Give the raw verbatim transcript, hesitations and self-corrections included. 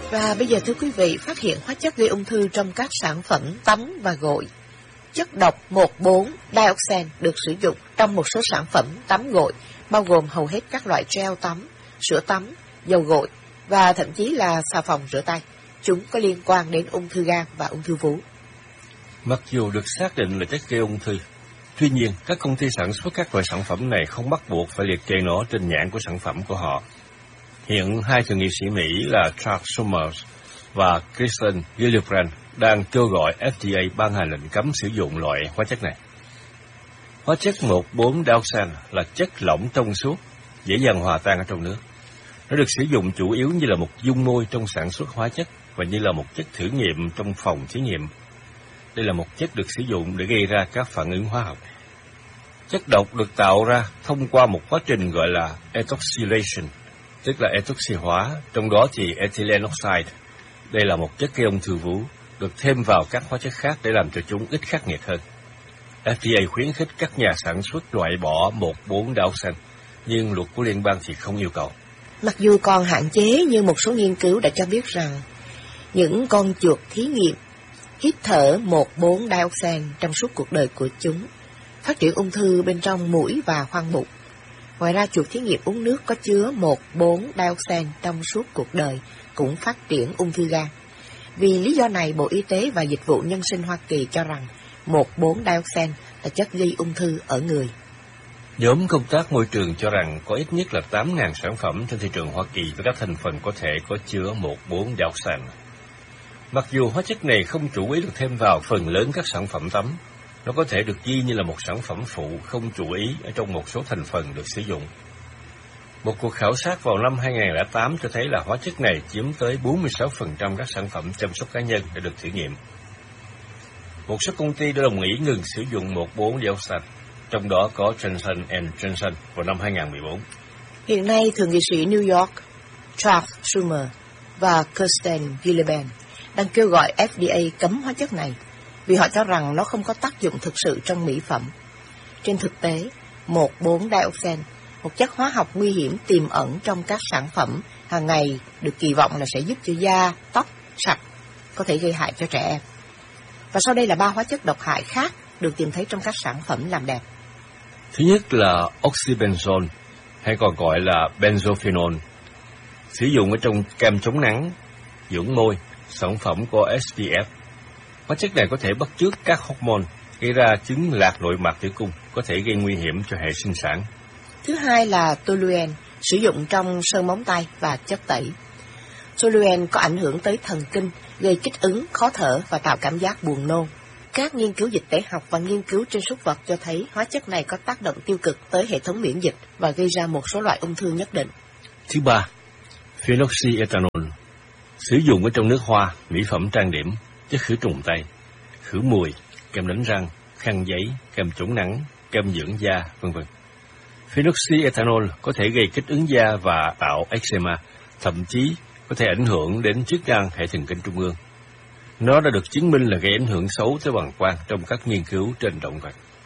Và bây giờ thưa quý vị, phát hiện hóa chất gây ung thư trong các sản phẩm tắm và gội. Chất độc một bốn dioxane được sử dụng trong một số sản phẩm tắm gội, bao gồm hầu hết các loại gel tắm, sữa tắm, dầu gội và thậm chí là xà phòng rửa tay. Chúng có liên quan đến ung thư gan và ung thư vú. Mặc dù được xác định là chất gây ung thư, tuy nhiên các công ty sản xuất các loại sản phẩm này không bắt buộc phải liệt kê nó trên nhãn của sản phẩm của họ. Hiện hai thượng nghị sĩ Mỹ là Chuck Schumer và Kirsten Gillibrand đang kêu gọi F D A ban hành lệnh cấm sử dụng loại hóa chất này. Hóa chất một bốn dioxane là chất lỏng trong suốt, dễ dàng hòa tan ở trong nước. Nó được sử dụng chủ yếu như là một dung môi trong sản xuất hóa chất và như là một chất thử nghiệm trong phòng thí nghiệm. Đây là một chất được sử dụng để gây ra các phản ứng hóa học. Chất độc được tạo ra thông qua một quá trình gọi là ethoxylation, tức là ethoxy hóa, trong đó thì ethylene oxide. Đây là một chất gây ung thư vú, được thêm vào các hóa chất khác để làm cho chúng ít khắc nghiệt hơn. F D A khuyến khích các nhà sản xuất loại bỏ một bốn dioxane, nhưng luật của liên bang thì không yêu cầu. Mặc dù còn hạn chế, nhưng một số nghiên cứu đã cho biết rằng những con chuột thí nghiệm hít thở một bốn dioxane trong suốt cuộc đời của chúng phát triển ung thư bên trong mũi và khoang bụng. Ngoài ra, chuột thí nghiệm uống nước có chứa một bốn dioxane trong suốt cuộc đời cũng phát triển ung thư gan. Vì lý do này, Bộ Y tế và Dịch vụ Nhân sinh Hoa Kỳ cho rằng một bốn dioxane là chất gây ung thư ở người. Nhóm công tác môi trường cho rằng có ít nhất là tám nghìn sản phẩm trên thị trường Hoa Kỳ với các thành phần có thể có chứa một bốn dioxane. Mặc dù hóa chất này không chủ ý được thêm vào phần lớn các sản phẩm tắm, nó có thể được ghi như là một sản phẩm phụ không chủ ý ở trong một số thành phần được sử dụng. Một cuộc khảo sát vào năm hai nghìn không trăm lẻ tám cho thấy là hóa chất này chiếm tới bốn mươi sáu phần trăm các sản phẩm chăm sóc cá nhân đã được thử nghiệm. Một số công ty đã đồng ý ngừng sử dụng một bốn dioxane, trong đó có Johnson and Johnson vào năm hai nghìn không trăm mười bốn. Hiện nay, Thượng nghị sĩ New York Chuck Schumer và Kirsten Gillibrand đang kêu gọi F D A cấm hóa chất này vì họ cho rằng nó không có tác dụng thực sự trong mỹ phẩm. Trên thực tế, một bốn dioxane, một chất hóa học nguy hiểm tiềm ẩn trong các sản phẩm hàng ngày, được kỳ vọng là sẽ giúp cho da, tóc sạch, có thể gây hại cho trẻ em. Và sau đây là ba hóa chất độc hại khác được tìm thấy trong các sản phẩm làm đẹp. Thứ nhất là oxybenzone, hay còn gọi là benzophenone, sử dụng ở trong kem chống nắng, dưỡng môi, sản phẩm có S P F. Hóa chất này có thể bắt chước các hormone, gây ra chứng lạc nội mạc tử cung, có thể gây nguy hiểm cho hệ sinh sản. Thứ hai là toluene, sử dụng trong sơn móng tay và chất tẩy. Toluene có ảnh hưởng tới thần kinh, gây kích ứng, khó thở và tạo cảm giác buồn nôn. Các nghiên cứu dịch tễ học và nghiên cứu trên súc vật cho thấy hóa chất này có tác động tiêu cực tới hệ thống miễn dịch và gây ra một số loại ung thư nhất định. Thứ ba, phenoxyethanol, sử dụng ở trong nước hoa, mỹ phẩm trang điểm, chất khử trùng tay, khử mùi, kem đánh răng, khăn giấy, kem chống nắng, kem dưỡng da, vân vân. Phenoxyethanol có thể gây kích ứng da và tạo eczema, thậm chí có thể ảnh hưởng đến chức năng hệ thần kinh trung ương. Nó đã được chứng minh là gây ảnh hưởng xấu tới bàng quang trong các nghiên cứu trên động vật.